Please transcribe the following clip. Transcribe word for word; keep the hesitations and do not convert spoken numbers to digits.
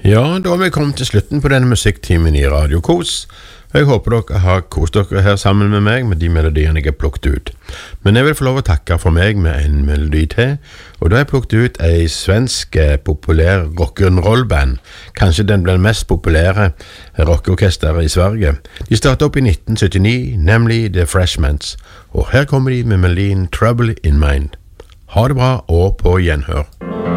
Ja, da har vi kommet til slutten på denne musikktimen i Radio Kos. Jeg håper dere har kost dere her sammen med meg med de melodiene jeg har plukket ut. Men jeg vil få lov å takke for meg med en melodi til, og da har jeg plukket ut ei svensk populær rock'n'roll-band. Kanskje den ble den mest populære rockorkesteret i Sverige. De startet opp i nitten syttini, nemlig The Freshmans, og her kommer de med melodien Trouble in Mind. Ha det bra, og på gjenhør.